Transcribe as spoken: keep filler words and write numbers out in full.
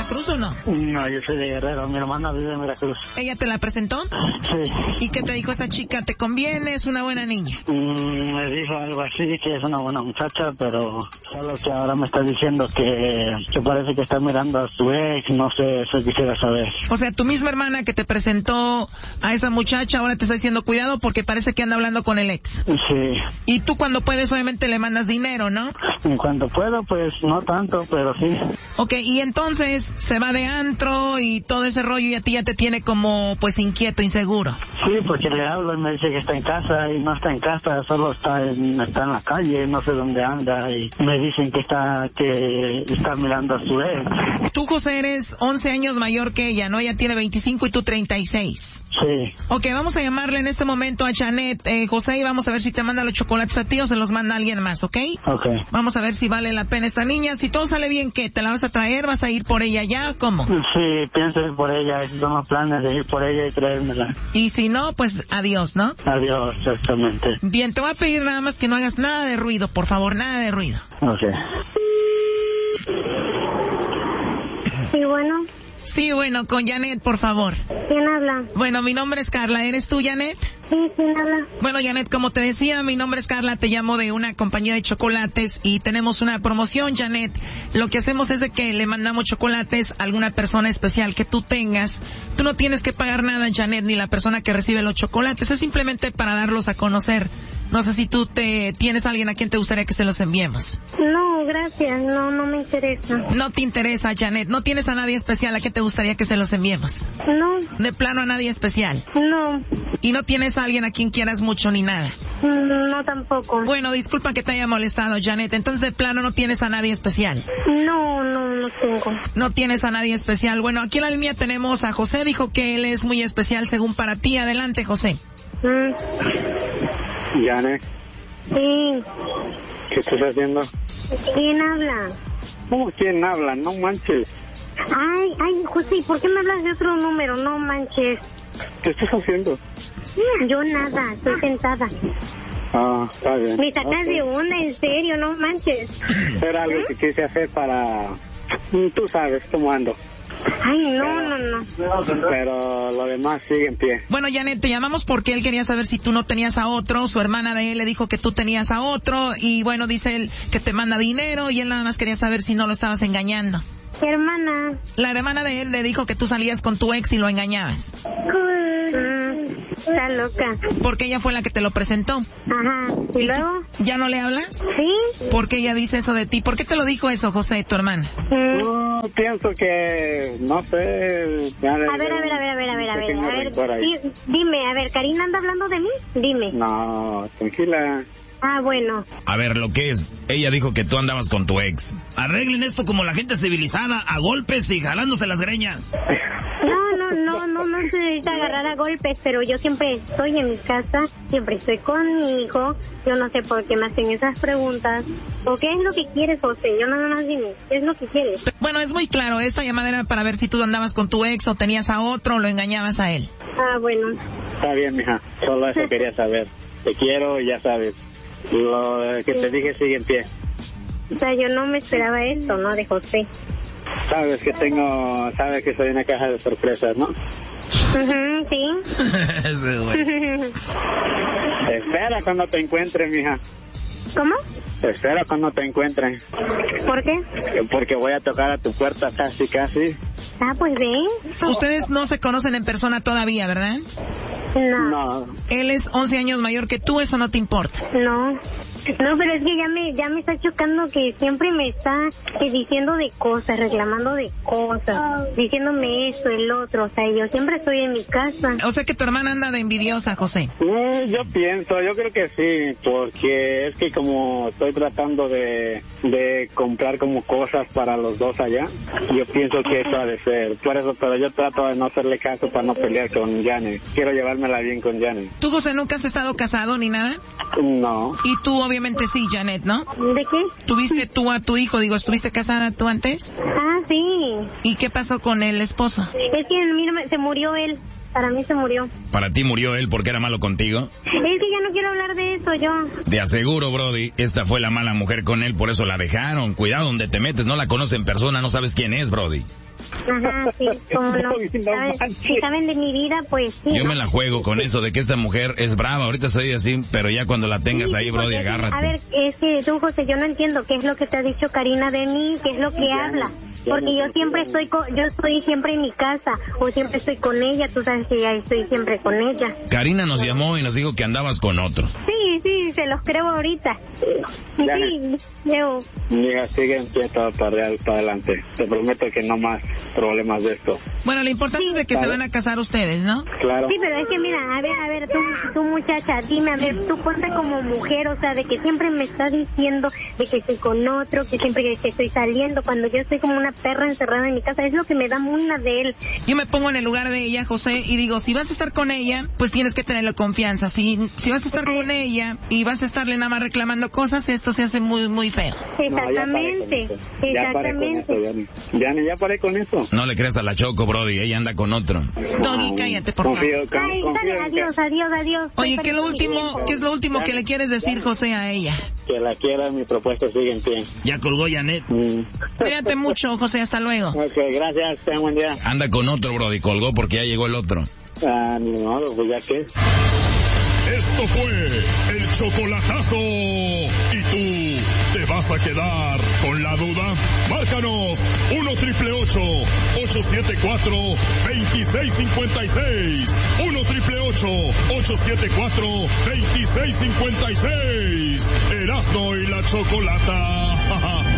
Veracruz o no? No, yo soy de Guerrero, mi hermana vive en Veracruz. ¿Ella te la presentó? Sí. ¿Y qué te dijo esa chica? ¿Te conviene? ¿Es una buena niña? Mm, me dijo algo así, que es una buena muchacha, pero solo que ahora me está diciendo que, que parece que está mirando a su ex, no sé, eso quisiera saber. O sea, tu misma hermana que te presentó a esa muchacha ahora te está diciendo cuidado porque parece que anda hablando con el ex. Sí. Y tú cuando puedes obviamente le mandas dinero, ¿no? En cuanto puedo, pues no tanto, pero sí. Ok, y entonces se va de antro y todo ese rollo y a ti ya te tiene como pues inquieto, inseguro. Sí, porque le hablo y me dice que está en casa y no está en casa, solo está en, está en la calle, no sé dónde anda y me dicen que está que está mirando a su ex. Tú, José, eres once años mayor que ella, ¿no? Ella tiene veinticinco y tú treinta y seis. Sí. Ok, vamos a llamarle en este momento a Janet, eh, José, y vamos a ver si te manda los chocolates a ti o se los manda alguien más, ¿ok? Ok. Vamos a ver si vale la pena esta niña. Si todo sale bien, ¿qué? ¿Te la vas a traer? ¿Vas a ir por ella ya? ¿Cómo? Sí, pienso ir por ella, tengo planes de ir por ella y traérmela. Y si no, pues adiós, ¿no? Adiós, exactamente. Bien, te voy a pedir nada más que no hagas nada de ruido, por favor, nada de ruido. Ok. Sí, bueno. Sí, bueno, con Janet, por favor. ¿Quién habla? Bueno, mi nombre es Carla. ¿Eres tú, Janet? Sí, ¿quién habla? Bueno, Janet, como te decía, mi nombre es Carla. Te llamo de una compañía de chocolates y tenemos una promoción, Janet. Lo que hacemos es de que le mandamos chocolates a alguna persona especial que tú tengas. Tú no tienes que pagar nada, Janet, ni la persona que recibe los chocolates. Es simplemente para darlos a conocer. No sé si tú te tienes a alguien a quien te gustaría que se los enviemos. No, gracias. No, no me interesa. No te interesa, Janet. No tienes a nadie especial a quien te gustaría que se los enviemos. No. De plano a nadie especial. No. Y no tienes a alguien a quien quieras mucho ni nada. No, tampoco. Bueno, disculpa que te haya molestado, Janet. Entonces, de plano no tienes a nadie especial. No, no, no tengo. No tienes a nadie especial. Bueno, aquí en la línea tenemos a José. Dijo que él es muy especial según para ti. Adelante, José. Mm. Janet. Sí. ¿Qué estás haciendo? ¿Quién habla? ¿Cómo quién habla? No manches. Ay, ay, José, ¿por qué me hablas de otro número? No manches. ¿Qué estás haciendo? Yo nada, estoy sentada. Ah, está bien. Me sacas okay. de onda, en serio, no manches. Era algo que quise hacer para... Tú sabes cómo ando. Ay, no, no, no. Pero lo demás sigue en pie. Bueno, Janet, te llamamos porque él quería saber si tú no tenías a otro. Su hermana de él le dijo que tú tenías a otro. Y bueno, dice él que te manda dinero y él nada más quería saber si no lo estabas engañando. ¿Qué hermana? La hermana de él le dijo que tú salías con tu ex y lo engañabas. Mm, está loca. Porque ella fue la que te lo presentó. Ajá. ¿Y, ¿Y luego? ¿Ya no le hablas? Sí. ¿Por qué ella dice eso de ti? ¿Por qué te lo dijo eso, José, tu hermana? Mm. No, pienso que, no sé... A ver, a ver, a ver, a ver, a ver, a ver, a ver. Di, dime, a ver, ¿Karina anda hablando de mí? Dime. No, tranquila. Ah, bueno. A ver, lo que es, ella dijo que tú andabas con tu ex. Arreglen esto como la gente civilizada, a golpes y jalándose las greñas. No, no, no, no, no se necesita agarrar a golpes, pero yo siempre estoy en mi casa, siempre estoy con mi hijo. Yo no sé por qué me hacen esas preguntas. ¿O qué es lo que quieres, José? Yo nada más dime, ¿qué es lo que quieres? Bueno, es muy claro, esta llamada era para ver si tú andabas con tu ex o tenías a otro o lo engañabas a él. Ah, bueno. Está bien, mija, solo eso quería saber. Te quiero, ya sabes. Lo que te dije sigue en pie. O sea, yo no me esperaba esto, ¿no? De José. Sabes que tengo, sabes que soy una caja de sorpresas, ¿no? Uh-huh, sí. Espera cuando te encuentre, mija. ¿Cómo? Espera cuando te encuentre. ¿Por qué? Porque voy a tocar a tu puerta casi, casi. Ah, pues ven. Ustedes no se conocen en persona todavía, ¿verdad? No. No. Él es once años mayor que tú, eso no te importa. No. No, pero es que ya me ya me está chocando que siempre me está eh, diciendo de cosas, reclamando de cosas, diciéndome esto, el otro. O sea, yo siempre estoy en mi casa. O sea que tu hermana anda de envidiosa, José. Eh, yo pienso, yo creo que sí, porque es que como estoy tratando de, de comprar como cosas para los dos allá, yo pienso que eso ha de ser. Por eso, pero yo trato de no hacerle caso para no pelear con Janet. Quiero llevármela bien con Janet. ¿Tú, José, nunca has estado casado ni nada? No. Y tú, obviamente, sí, Janet, ¿no? ¿De qué? ¿Tuviste tú a tu hijo? Digo, ¿estuviste casada tú antes? Ah, sí. ¿Y qué pasó con el esposo? Es que, mira, se murió él. Para mí se murió. ¿Para ti murió él porque era malo contigo? Es que ya no quiero hablar de eso, pienso yo. Te aseguro, Brody, esta fue la mala mujer con él, por eso la dejaron. Cuidado donde te metes, no la conoces en persona, no sabes quién es, Brody. Ajá, sí, como no. ¿Saben? Si saben de mi vida, pues sí. Yo me la juego con eso de que esta mujer es brava, ahorita soy así, pero ya cuando la tengas sí, ahí, Brody, porque, agárrate. A ver, es que tú, José, yo no entiendo qué es lo que te ha dicho Karina de mí, qué es lo que ya, habla. Ya porque yo siempre estoy con, yo estoy siempre en mi casa, o siempre estoy con ella, tú sabes que ya estoy siempre con ella. Karina nos llamó y nos dijo que andabas con otro. Sí, sí, se los creo ahorita. Sí, Leo. Mira, sigue para, para, para adelante. Te prometo que no más problemas de esto. Bueno, lo importante sí, es de que claro. se van a casar ustedes, ¿no? Claro. Sí, pero es que mira, a ver, a ver, tú, tú muchacha, dime, a ver, tú ponte como mujer, o sea, de que siempre me estás diciendo de que estoy con otro, que siempre que estoy saliendo, cuando yo estoy como una perra encerrada en mi casa, es lo que me da una de él. Yo me pongo en el lugar de ella, José, y digo, si vas a estar con ella, pues tienes que tenerle confianza. Si, si vas a estar con ella y vas a estarle nada más reclamando cosas, esto se hace muy, muy feo. Exactamente, no, ya exactamente. Ya, ya, ya paré con eso. No le creas a la Choco, Brody, ella anda con otro. Doggy, cállate, por favor. Confío, con, Ay, confío dale, adiós, adiós, adiós. Oye, ¿qué es lo último, ¿qué es lo último que le quieres decir, José, a ella? Que la quiera, mi propuesta sigue en pie. Ya colgó Janet. Mm. Cuídate mucho, José, hasta luego. Ok, gracias, ten buen día. Anda con otro, Brody, colgó porque ya llegó el otro. Ah, ni modo, pues ya que. Esto fue el chocolatazo. ¿Y tú te vas a quedar con la duda? Márcanos uno triple ocho, ocho siete cuatro, dos seis cinco seis. uno triple ocho, ocho siete cuatro, dos seis cinco seis. Erasmo y la Chocolata.